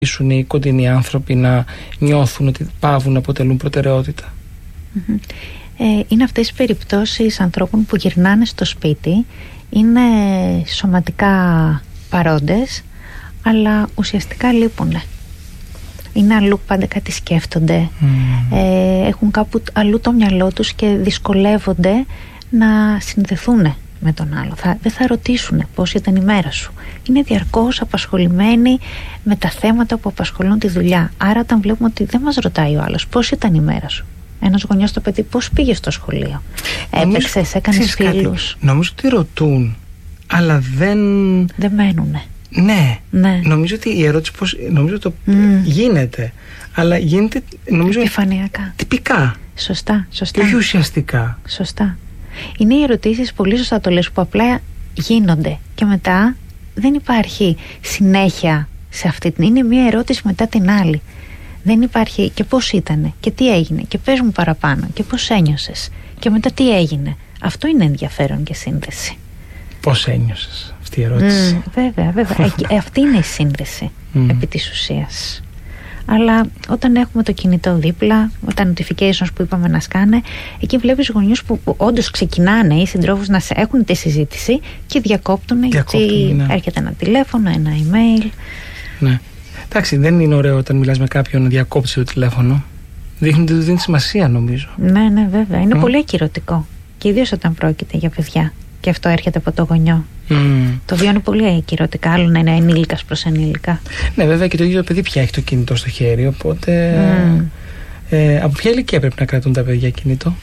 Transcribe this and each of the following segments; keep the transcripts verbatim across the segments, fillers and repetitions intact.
οι κοντινοί άνθρωποι να νιώθουν ότι παύουν να αποτελούν προτεραιότητα. Mm-hmm. Ε, είναι αυτές οι περιπτώσεις ανθρώπων που γυρνάνε στο σπίτι, είναι σωματικά παρόντες, αλλά ουσιαστικά λείπουνε. Είναι αλλού, πάντα κάτι σκέφτονται, mm. ε, έχουν κάπου αλλού το μυαλό τους και δυσκολεύονται να συνδεθούν με τον άλλο. Θα, δεν θα ρωτήσουν πώς ήταν η μέρα σου. Είναι διαρκώς απασχολημένοι με τα θέματα που απασχολούν τη δουλειά. Άρα όταν βλέπουμε ότι δεν μας ρωτάει ο άλλος πώς ήταν η μέρα σου, ένας γονιός στο παιδί πώς πήγε στο σχολείο, έπαιξες, έκανες φίλους. Νομίζω ότι ρωτούν, αλλά δεν... δεν μένουνε. Ναι, ναι, νομίζω ότι η ερώτηση πώς, νομίζω το mm. γίνεται, αλλά γίνεται νομίζω επιφανειακά, τυπικά. Σωστά, σωστά. Και όχι ουσιαστικά. Σωστά. Είναι οι ερωτήσεις, πολύ σωστά το λες, που απλά γίνονται και μετά δεν υπάρχει συνέχεια σε αυτή την... είναι μία ερώτηση μετά την άλλη. Δεν υπάρχει και πώς ήτανε και τι έγινε και πες μου παραπάνω και πώς ένιωσες και μετά τι έγινε. Αυτό είναι ενδιαφέρον και σύνδεση. Πώς ένιωσες, αυτή η ερώτηση. Mm, βέβαια, βέβαια. ε, αυτή είναι η σύνδεση mm. επί της ουσίας. Αλλά όταν έχουμε το κινητό δίπλα, τα notifications που είπαμε να σκάνε, εκεί βλέπεις γονιούς που, που όντως ξεκινάνε οι συντρόφους να έχουν τη συζήτηση και διακόπτουν, γιατί ναι. έρχεται ένα τηλέφωνο, ένα email. Ναι. Εντάξει, δεν είναι ωραίο όταν μιλάς με κάποιον να διακόψει το τηλέφωνο. Δείχνει ότι του δίνει σημασία, νομίζω. Ναι, ναι, βέβαια. Είναι mm. πολύ ακυρωτικό. Και ιδίως όταν πρόκειται για παιδιά. Και αυτό έρχεται από το γονιό. Mm. Το βιώνει πολύ ακυρωτικά. Άλλο να είναι ενήλικας προς ενήλικα. Ναι, βέβαια, και το ίδιο το παιδί πια έχει το κινητό στο χέρι. Οπότε. Mm. Ε, από ποια ηλικία πρέπει να κρατούν τα παιδιά κινητό?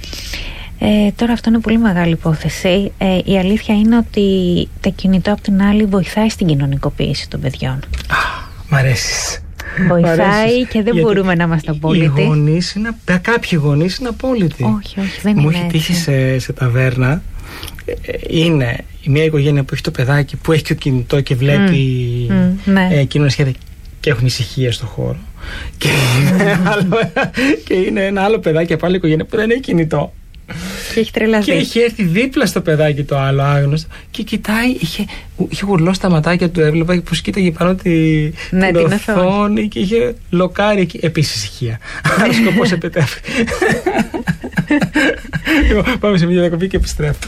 Ε, τώρα αυτό είναι πολύ μεγάλη υπόθεση. Ε, η αλήθεια είναι ότι το κινητό απ' την άλλη βοηθάει στην κοινωνικοποίηση των παιδιών. Α, μ' αρέσεις. Βοηθάει και δεν γιατί μπορούμε να είμαστε απόλυτοι. Οι γονείς είναι, κάποιοι γονείς είναι απόλυτοι. Όχι, όχι, δεν Μου είναι έχει έτσι. τύχει σε, σε ταβέρνα. Είναι μια οικογένεια που έχει το παιδάκι που έχει το κινητό και βλέπει mm, mm, ναι. ε, κοινωνικά σχέδια και έχουν ησυχία στο χώρο. Και, άλλο, και είναι ένα άλλο παιδάκι από άλλη οικογένεια που δεν έχει κινητό. Και έχει τρελαθεί. Και έχει έρθει δίπλα στο παιδάκι το άλλο άγνωστο και κοιτάει, είχε, είχε γουρλώσει τα ματάκια του, έβλεπα πως κοίταγε πάνω τη, ναι, την οθόνη και είχε λοκάρει εκεί. Επίσης ησυχία. Άρα σκοπός επιτεύχει. Λοιπόν, πάμε σε μια διακοπή και επιστρέφω.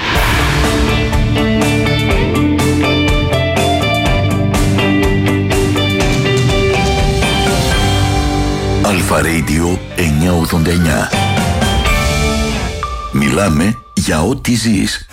Αλφα Radio εννιακόσια ογδόντα εννιά. Μιλάμε για ό,τι ζεις.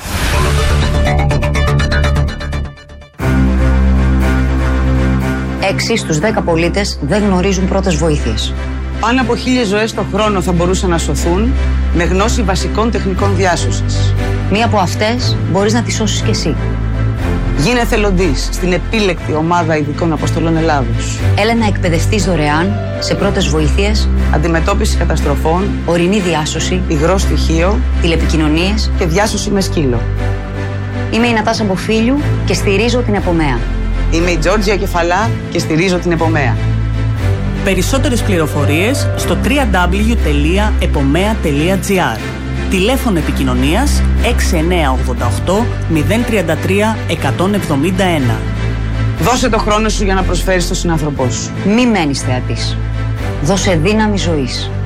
Έξι στους δέκα πολίτες δεν γνωρίζουν πρώτες βοήθειες. Πάνω από χίλιες ζωές το χρόνο θα μπορούσαν να σωθούν με γνώση βασικών τεχνικών διάσωσης. Μία από αυτές μπορείς να τη σώσεις κι εσύ. Γίνε εθελοντής στην επίλεκτη ομάδα ειδικών αποστολών Ελλάδος. Έλα να εκπαιδευτείς δωρεάν σε πρώτες βοήθειες, αντιμετώπιση καταστροφών, ορεινή διάσωση, υγρό στοιχείο, τηλεπικοινωνίες και διάσωση με σκύλο. Είμαι η Νατάσα Μποφίλιου και στηρίζω την Επομέα. Είμαι η Τζόρτζια Κεφαλά και στηρίζω την Επομέα. Περισσότερες πληροφορίες στο double-u double-u double-u τελεία επομέα τελεία τζι άρ. Τηλέφωνο επικοινωνίας έξι εννιά οκτώ οκτώ μηδέν τρία τρία εκατόν εβδομήντα ένα. Δώσε το χρόνο σου για να προσφέρεις στον συνάνθρωπό σου. Μη μένεις θεατής. Δώσε δύναμη ζωής.